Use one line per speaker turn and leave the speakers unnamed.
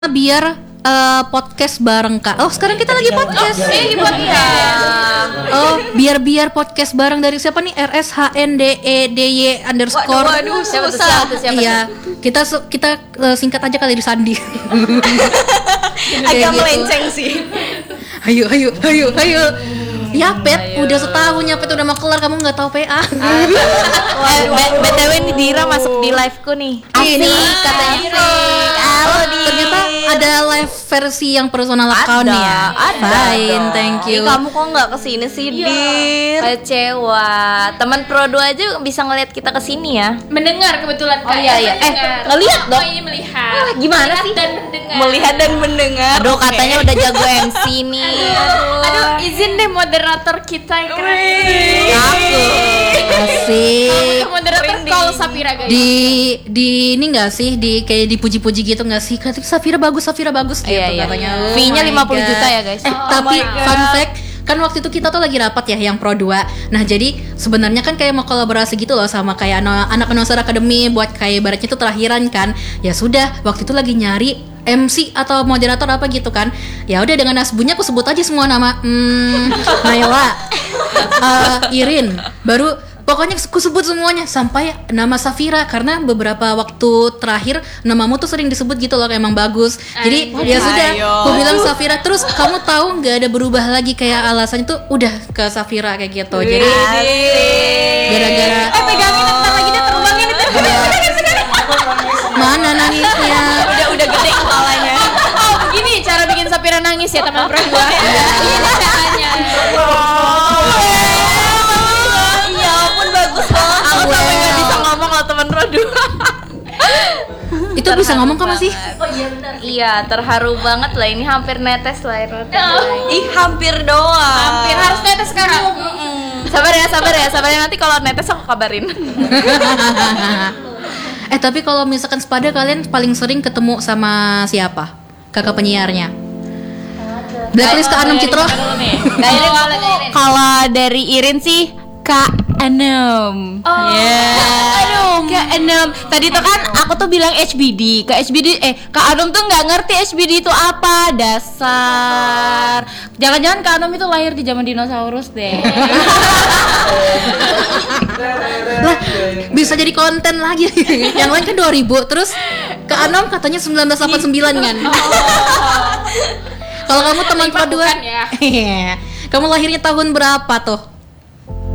biar podcast bareng Kak. Oh, sekarang kita lagi podcast. Oh, biar podcast bareng dari siapa nih? RSHNDEDY underscore.
Waduh, siapa?
Iya, kita singkat aja kali di Sandi.
Agak melenceng sih.
Ayo. Yapet, udah setahun Yapet udah mau kelar, kamu nggak tahu PA.
BTW ini Dira masuk di live-ku nih.
Asik,
katanya asik. Halo Di.
Ternyata ada live versi yang personal account nih ya.
Ada.
Fine, thank you.
Kamu kok nggak kesini sih, Dir? Kecewa. Teman Pro 2 aja bisa ngeliat kita kesini ya.
Mendengar kebetulan Kak.
Oh iya. Ngeliat dong.
Ini melihat.
Gimana sih?
Dan mendengar.
Melihat dan mendengar. Aduh, katanya udah jago MC nih.
Aduh, izin deh moderator kita yang keren.
Aku.
Asik.
Moderator call Safira guys.
Di ini enggak sih, di kayak dipuji-puji gitu enggak sih? Katanya Safira bagus gitu katanya.
Fee-nya
Oh my
50
God.
juta ya, guys.
Tapi fun fact, kan waktu itu kita tuh lagi rapat ya yang Pro 2. Nah, jadi sebenarnya kan kayak mau kolaborasi gitu loh sama kayak anak Announcer Academy buat kayak ibaratnya itu terakhiran kan. Ya sudah, waktu itu lagi nyari MC atau moderator apa gitu kan. Ya udah dengan nasbunya aku sebut aja semua nama. Naila, Irin, baru pokoknya aku sebut semuanya sampai nama Safira karena beberapa waktu terakhir namamu tuh sering disebut gitu loh, emang bagus. Jadi ya sudah, aku bilang Safira, terus kamu tahu nggak ada berubah lagi kayak alasannya tuh udah ke Safira kayak gitu. Jadi gara-gara
Pegangin ntar lagi dia terbangin itu.
mana nangisnya?
Udah gede kepalanya.
Oh, begini cara bikin Safira nangis ya teman Pro 2. Ini caranya.
Ya ampun, bagus banget. Aku sampai nggak bisa ngomong kalau teman Pro 2.
Itu bisa ngomong kan masih?
Oh iya benar. Iya, terharu banget lah, ini hampir netes lah air mata. Ih, hampir doang.
Hampir harus netes sekarang.
Sabar ya, nanti kalau netes aku kabarin.
Tapi kalau misalkan sepada kalian paling sering ketemu sama siapa? Kakak penyiarnya? Blacklist Kak Anum Citro.
Kalau dari Irin sih Kak Anum. Kak Anum. Tadi tuh kan aku tuh bilang HBD. Kak Anum tuh nggak ngerti HBD itu apa. Dasar. Jangan-jangan Kak Anum itu lahir di zaman dinosaurus deh.
Lah, bisa jadi konten lagi. Yang lain kan 2000, terus Kak Anom katanya 1989 kan. Kalau kamu teman Pro 2
ya.
kamu lahirnya tahun berapa tuh?